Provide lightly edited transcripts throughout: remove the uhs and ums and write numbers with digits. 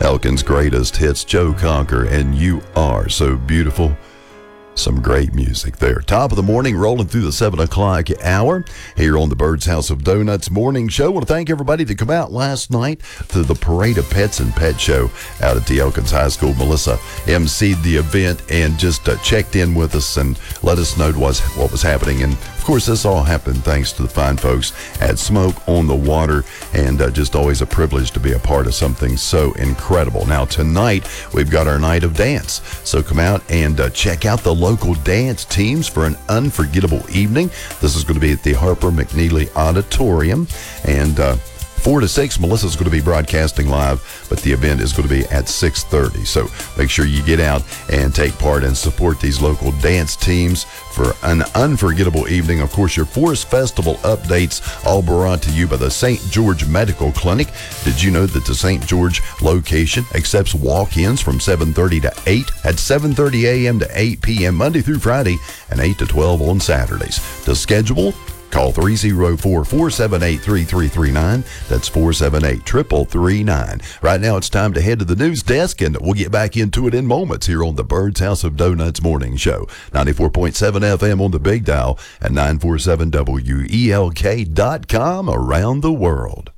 Elkin's greatest hits, Joe Cocker, and You Are So Beautiful. Some great music there. Top of the morning, rolling through the 7 o'clock hour here on the Bird's House of Donuts morning show. I want to thank everybody that came out last night to the Parade of Pets and Pet Show out at the Elkins High School. Melissa emceed the event and just checked in with us and let us know what was happening. And of course, this all happened thanks to the fine folks at Smoke on the Water, and just always a privilege to be a part of something so incredible. Now, tonight, we've got our night of dance. So come out and check out the local dance teams for an unforgettable evening. This is going to be at the Harper McNeely Auditorium, and 4 to 6, Melissa's going to be broadcasting live, but the event is going to be at 6:30. So make sure you get out and take part and support these local dance teams for an unforgettable evening. Of course, your Forest Festival updates all brought to you by the St. George Medical Clinic. Did you know that the St. George location accepts walk-ins from 7:30 to 8 at 7:30 a.m. to 8 p.m. Monday through Friday and 8 to 12 on Saturdays? To schedule, call 304-478-3339. That's 478-3339. Right now, it's time to head to the news desk, and we'll get back into it in moments here on the Bird's House of Donuts morning show. 94.7 FM on the Big Dial and 947WELK.com around the world.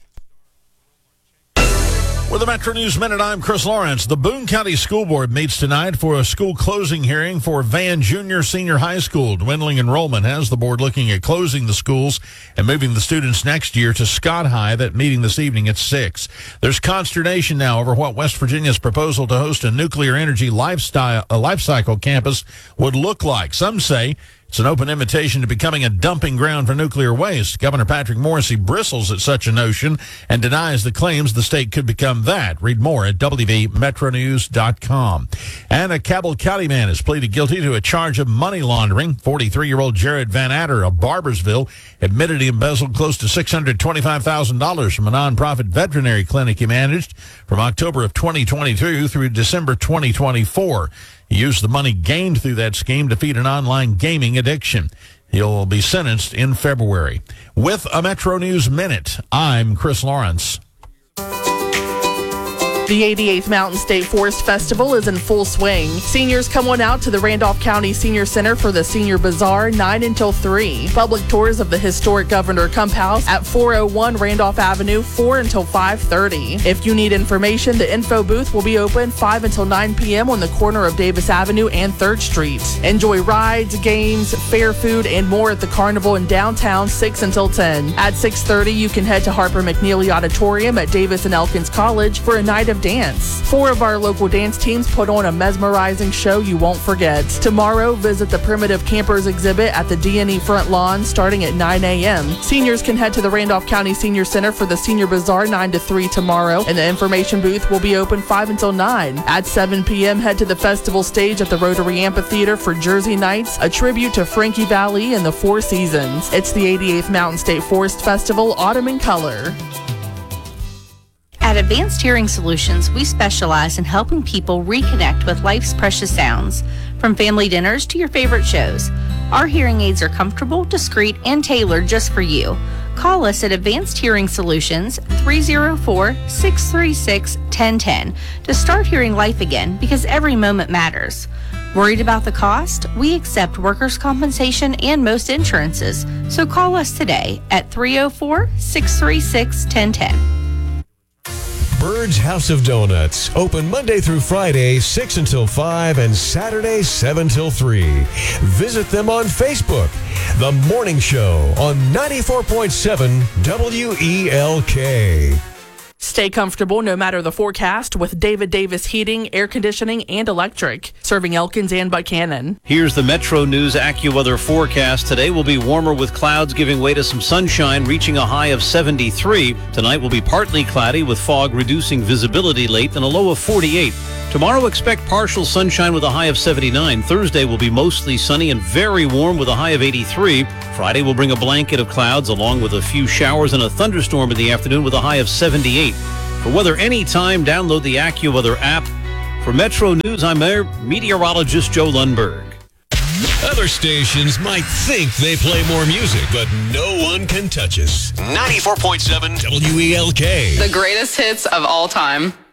With the Metro News Minute, I'm Chris Lawrence. The Boone County School Board meets tonight for a school closing hearing for Van Junior Senior High School. Dwindling enrollment has the board looking at closing the schools and moving the students next year to Scott High. That meeting this evening at 6. There's consternation now over what West Virginia's proposal to host a nuclear energy life cycle campus would look like. Some say it's an open invitation to becoming a dumping ground for nuclear waste. Governor Patrick Morrisey bristles at such a notion and denies the claims the state could become that. Read more at WVMetroNews.com. And a Cabell County man has pleaded guilty to a charge of money laundering. 43-year-old Jared Van Adder of Barbersville admitted he embezzled close to $625,000 from a nonprofit veterinary clinic he managed from October of 2022 through December 2024. He used the money gained through that scheme to feed an online gaming addiction. He'll be sentenced in February. With a Metro News Minute, I'm Chris Lawrence. The 88th Mountain State Forest Festival is in full swing. Seniors come on out to the Randolph County Senior Center for the Senior Bazaar 9 until 3. Public tours of the historic Governor Kump House at 401 Randolph Avenue 4 until 5:30. If you need information, the info booth will be open 5 until 9 p.m. on the corner of Davis Avenue and 3rd Street. Enjoy rides, games, fair food, and more at the Carnival in downtown 6 until 10. At 6:30, you can head to Harper McNeely Auditorium at Davis and Elkins College for a night of dance. 4 of our local dance teams put on a mesmerizing show you won't forget. Tomorrow, visit the Primitive Campers exhibit at the D&E front lawn starting at 9 a.m. Seniors can head to the Randolph County Senior Center for the Senior Bazaar 9 to 3 tomorrow, and the information booth will be open 5 until 9. At 7 p.m., head to the festival stage at the Rotary Amphitheater for Jersey Nights, a tribute to Frankie Valli and the Four Seasons. It's the 88th Mountain State Forest Festival, Autumn in Color. At Advanced Hearing Solutions, we specialize in helping people reconnect with life's precious sounds. From family dinners to your favorite shows, our hearing aids are comfortable, discreet, and tailored just for you. Call us at Advanced Hearing Solutions, 304-636-1010 to start hearing life again, because every moment matters. Worried about the cost? We accept workers' compensation and most insurances. So call us today at 304-636-1010. Bird's House of Donuts, open Monday through Friday, 6 until 5, and Saturday, 7 till 3. Visit them on Facebook. The Morning Show on 94.7 WELK. Stay comfortable no matter the forecast with David Davis Heating, Air Conditioning, and Electric, serving Elkins and Buchanan. Here's the Metro News AccuWeather forecast. Today will be warmer with clouds giving way to some sunshine, reaching a high of 73. Tonight will be partly cloudy with fog reducing visibility late and a low of 48. Tomorrow, expect partial sunshine with a high of 79. Thursday will be mostly sunny and very warm with a high of 83. Friday will bring a blanket of clouds along with a few showers and a thunderstorm in the afternoon with a high of 78. For weather anytime, download the AccuWeather app. For Metro News, I'm meteorologist Joe Lundberg. Other stations might think they play more music, but no one can touch us. 94.7 WELK. The greatest hits of all time.